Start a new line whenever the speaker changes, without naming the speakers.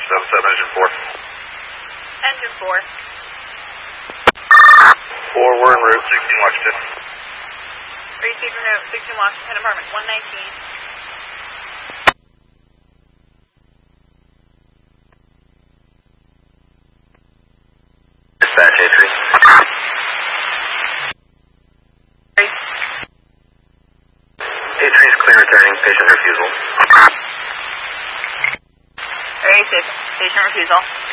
Engine 4.
Engine 4.
4, we're en route, 16 Washington.
Receive from note, 16 Washington, apartment 119.
Dispatch A3. A3 is clear returning, patient refusal.
Patient refusal.